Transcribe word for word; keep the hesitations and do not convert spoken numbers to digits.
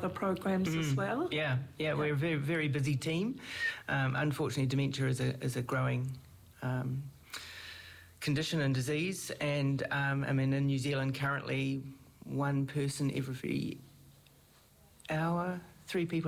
other programs mm. as well. Yeah, yeah, yeah, we're a very, very busy team. Um, unfortunately, dementia is a, is a growing um, condition and disease, and um, I mean, in New Zealand currently, one person every hour, three people